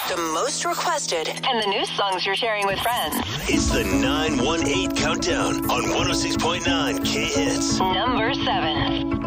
the most requested, and the new songs you're sharing with friends. It's the 918 Countdown on 106.9 K-Hits. Number 7.